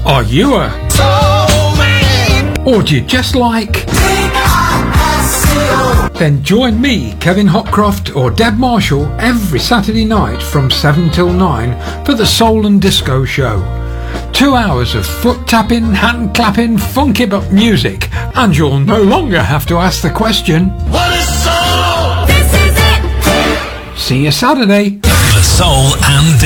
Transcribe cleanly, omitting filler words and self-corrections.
Are you a soul man? Or do you just like? Then join me, Kevin Hopcroft or Deb Marshall every Saturday night from 7 till 9 for the Soul and Disco Show. 2 hours of foot tapping, hand clapping, funky but music, and you'll no longer have to ask the question, what is soul? This is it! See you Saturday. The Soul and